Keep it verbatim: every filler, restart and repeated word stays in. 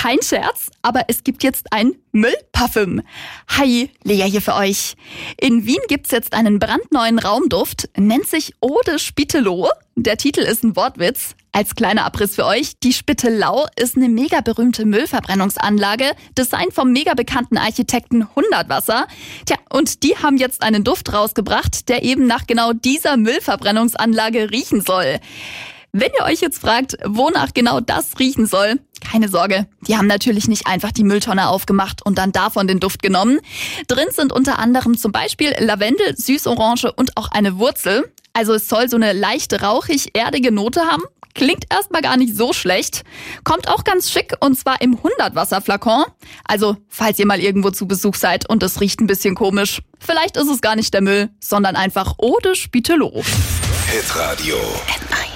Kein Scherz, aber es gibt jetzt ein Müllparfüm. Hi, Lea hier für euch. In Wien gibt's jetzt einen brandneuen Raumduft, nennt sich Eau de Spittelau. Der Titel ist ein Wortwitz. Als kleiner Abriss für euch, die Spittelau ist eine mega berühmte Müllverbrennungsanlage, Design vom mega bekannten Architekten Hundertwasser. Tja, und die haben jetzt einen Duft rausgebracht, der eben nach genau dieser Müllverbrennungsanlage riechen soll. Wenn ihr euch jetzt fragt, wonach genau das riechen soll, keine Sorge, die haben natürlich nicht einfach die Mülltonne aufgemacht und dann davon den Duft genommen. Drin sind unter anderem zum Beispiel Lavendel, Süßorange und auch eine Wurzel. Also es soll so eine leichte, rauchig-erdige Note haben. Klingt erstmal gar nicht so schlecht. Kommt auch ganz schick und zwar im Hundertwasser-Flakon. Also, falls ihr mal irgendwo zu Besuch seid und es riecht ein bisschen komisch. Vielleicht ist es gar nicht der Müll, sondern einfach Eau de Spittelau. Hitradio. N eins.